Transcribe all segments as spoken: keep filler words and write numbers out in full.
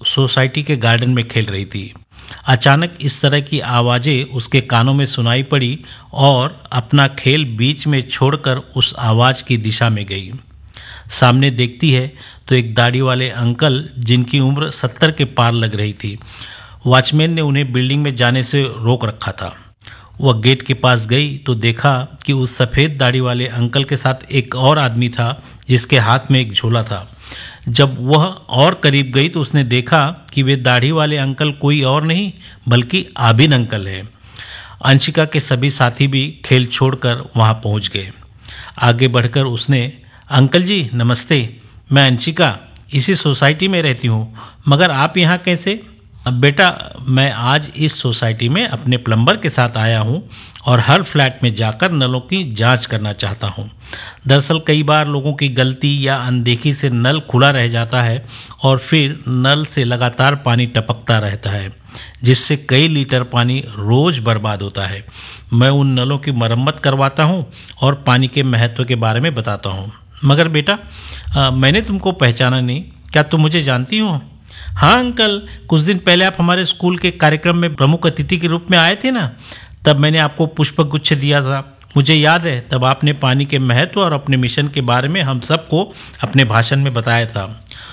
Society के garden में खेल रही थी। अचानक इस तरह की आवाज़ें उसके कानों में सुनाई पड़ी और अपना खेल बीच में छोड़कर उस आवाज़ की दिशा में गई। सामने देखती है तो एक दाढ़ी वाले अंकल, जिनकी उम्र सत्तर के पार लग रही थी। वॉचमैन ने उन्हें बिल्डिंग में जाने से रोक रखा था। वह गेट के पास गई तो देखा कि उस सफ़ेद दाढ़ी वाले अंकल के साथ एक और आदमी था, जिसके हाथ में एक झोला था। जब वह और करीब गई तो उसने देखा कि वे दाढ़ी वाले अंकल कोई और नहीं बल्कि आबिद अंकल हैं। अंशिका के सभी साथी भी खेल छोड़कर वहां पहुंच गए। आगे बढ़कर उसने, अंकल जी नमस्ते, मैं अंशिका इसी सोसाइटी में रहती हूँ, मगर आप यहाँ कैसे? अब बेटा, मैं आज इस सोसाइटी में अपने प्लम्बर के साथ आया हूँ और हर फ्लैट में जाकर नलों की जांच करना चाहता हूँ। दरअसल कई बार लोगों की गलती या अनदेखी से नल खुला रह जाता है और फिर नल से लगातार पानी टपकता रहता है, जिससे कई लीटर पानी रोज़ बर्बाद होता है। मैं उन नलों की मरम्मत करवाता हूँ और पानी के महत्व के बारे में बताता हूँ। मगर बेटा, आ, मैंने तुमको पहचाना नहीं, क्या तुम मुझे जानती हो? हाँ अंकल, कुछ दिन पहले आप हमारे स्कूल के कार्यक्रम में प्रमुख अतिथि के रूप में आए थे ना, तब मैंने आपको पुष्प गुच्छ दिया था। मुझे याद है, तब आपने पानी के महत्व और अपने मिशन के बारे में हम सबको अपने भाषण में बताया था।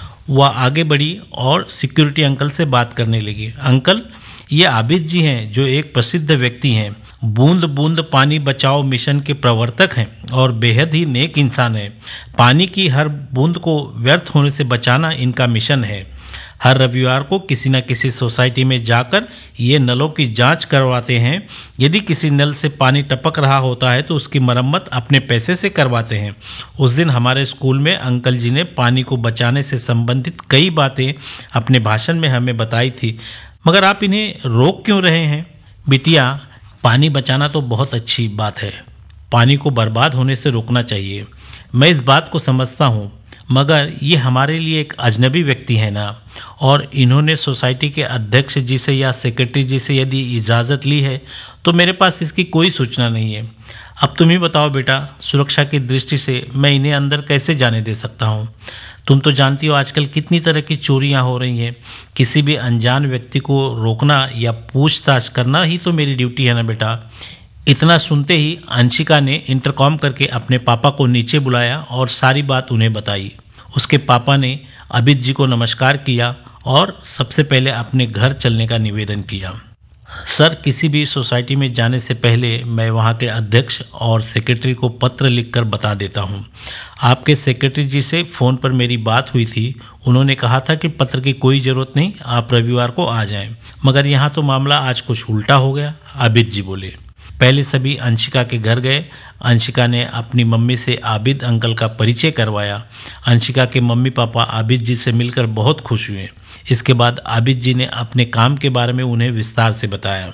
वह आगे बढ़ी और सिक्योरिटी अंकल से बात करने लगी। अंकल, ये आबिद जी हैं, जो एक प्रसिद्ध व्यक्ति हैं, बूंद बूंद पानी बचाओ मिशन के प्रवर्तक हैं और बेहद ही नेक इंसान हैं। पानी की हर बूंद को व्यर्थ होने से बचाना इनका मिशन है। हर रविवार को किसी न किसी सोसाइटी में जाकर ये नलों की जांच करवाते हैं। यदि किसी नल से पानी टपक रहा होता है तो उसकी मरम्मत अपने पैसे से करवाते हैं। उस दिन हमारे स्कूल में अंकल जी ने पानी को बचाने से संबंधित कई बातें अपने भाषण में हमें बताई थी, मगर आप इन्हें रोक क्यों रहे हैं? बिटिया, पानी बचाना तो बहुत अच्छी बात है, पानी को बर्बाद होने से रोकना चाहिए। मैं इस बात को समझता हूँ, मगर ये हमारे लिए एक अजनबी व्यक्ति है ना, और इन्होंने सोसाइटी के अध्यक्ष जी से या सेक्रेटरी जी से यदि इजाज़त ली है तो मेरे पास इसकी कोई सूचना नहीं है। अब तुम ही बताओ बेटा, सुरक्षा की दृष्टि से मैं इन्हें अंदर कैसे जाने दे सकता हूँ? तुम तो जानती हो आजकल कितनी तरह की चोरियाँ हो रही हैं। किसी भी अनजान व्यक्ति को रोकना या पूछताछ करना ही तो मेरी ड्यूटी है ना बेटा। इतना सुनते ही अंशिका ने इंटरकॉम करके अपने पापा को नीचे बुलाया और सारी बात उन्हें बताई। उसके पापा ने आबिद जी को नमस्कार किया और सबसे पहले अपने घर चलने का निवेदन किया। सर, किसी भी सोसाइटी में जाने से पहले मैं वहाँ के अध्यक्ष और सेक्रेटरी को पत्र लिखकर बता देता हूँ। आपके सेक्रेटरी जी से फ़ोन पर मेरी बात हुई थी। उन्होंने कहा था कि पत्र की कोई ज़रूरत नहीं, आप रविवार को आ जाएं। मगर यहाँ तो मामला आज कुछ उल्टा हो गया, आबिद जी बोले। पहले सभी अंशिका के घर गए। अंशिका ने अपनी मम्मी से आबिद अंकल का परिचय करवाया। अंशिका के मम्मी पापा आबिद जी से मिलकर बहुत खुश हुए। इसके बाद आबिद जी ने अपने काम के बारे में उन्हें विस्तार से बताया।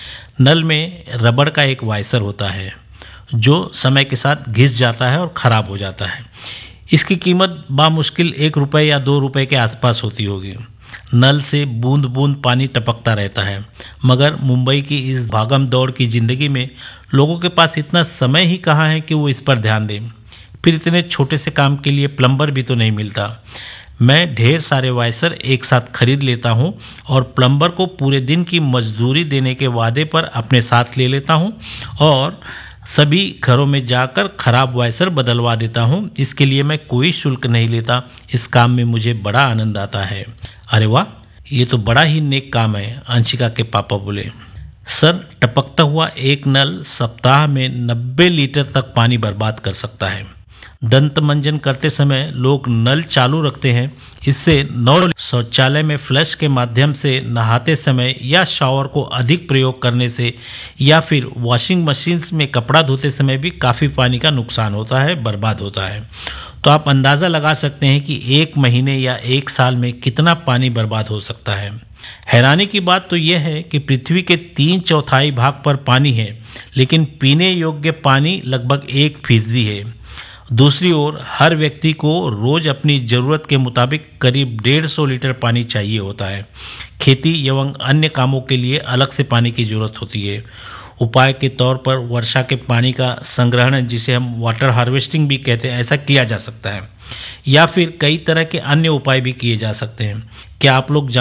नल में रबड़ का एक वाइसर होता है जो समय के साथ घिस जाता है और ख़राब हो जाता है। इसकी कीमत बामुश्किल एक रुपये या दो रुपये के आसपास होती होगी। नल से बूंद बूंद पानी टपकता रहता है, मगर मुंबई की इस भागम दौड़ की ज़िंदगी में लोगों के पास इतना समय ही कहाँ है कि वो इस पर ध्यान दें। फिर इतने छोटे से काम के लिए प्लम्बर भी तो नहीं मिलता। मैं ढेर सारे वाइसर एक साथ खरीद लेता हूँ और प्लम्बर को पूरे दिन की मजदूरी देने के वादे पर अपने साथ ले लेता हूँ और सभी घरों में जाकर खराब वाइसर बदलवा देता हूँ। इसके लिए मैं कोई शुल्क नहीं लेता। इस काम में मुझे बड़ा आनंद आता है। अरे वाह, ये तो बड़ा ही नेक काम है, अंशिका के पापा बोले। सर, टपकता हुआ एक नल सप्ताह में नब्बे लीटर तक पानी बर्बाद कर सकता है। दंत मंजन करते समय लोग नल चालू रखते हैं। इससे नौ शौचालय में फ्लश के माध्यम से नहाते समय या शावर को अधिक प्रयोग करने से या फिर वॉशिंग मशीन्स में कपड़ा धोते समय भी काफ़ी पानी का नुकसान होता है, बर्बाद होता है। तो आप अंदाज़ा लगा सकते हैं कि एक महीने या एक साल में कितना पानी बर्बाद हो सकता है। हैरानी की बात तो यह है कि पृथ्वी के तीन चौथाई भाग पर पानी है, लेकिन पीने योग्य पानी लगभग एक फीसदी है। दूसरी ओर हर व्यक्ति को रोज अपनी ज़रूरत के मुताबिक करीब डेढ़ सौ लीटर पानी चाहिए होता है। खेती एवं अन्य कामों के लिए अलग से पानी की ज़रूरत होती है। उपाय के तौर पर वर्षा के पानी का संग्रहण, जिसे हम वाटर हार्वेस्टिंग भी कहते हैं, ऐसा किया जा सकता है, या फिर कई तरह के अन्य उपाय भी किए जा सकते हैं। क्या आप लोग